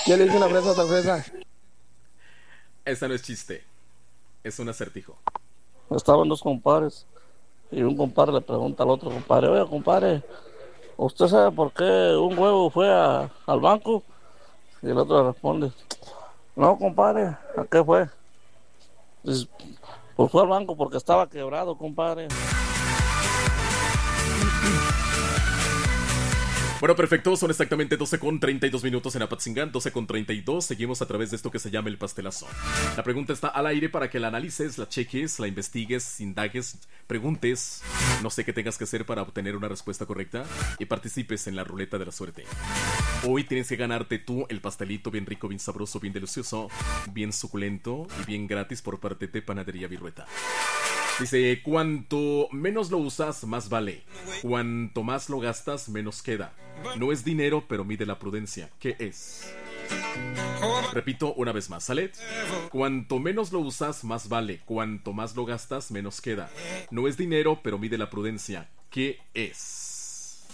¿Qué le dice una fresa a otra fresa? Esta no es chiste, es un acertijo. Estaban dos compadres y un compadre le pregunta al otro compadre, oye, compadre, ¿usted sabe por qué un huevo fue al banco? Y el otro le responde, no, compadre, ¿a qué fue? Dice, pues fue al banco porque estaba quebrado, compadre. Bueno, perfecto, son exactamente 12:32 en Apatzingán, 12:32. Seguimos a través de esto que se llama el pastelazo. La pregunta está al aire para que la analices, la cheques, la investigues, indagues, preguntes, no sé qué tengas que hacer para obtener una respuesta correcta y participes en la ruleta de la suerte. Hoy tienes que ganarte tú el pastelito bien rico, bien sabroso, bien delicioso, bien suculento y bien gratis por parte de Panadería Virueta. Dice, cuanto menos lo usas, más vale. Cuanto más lo gastas, menos queda. No es dinero, pero mide la prudencia. ¿Qué es? Repito una vez más, ¿sale? Cuanto menos lo usas, más vale. Cuanto más lo gastas, menos queda. No es dinero, pero mide la prudencia. ¿Qué es?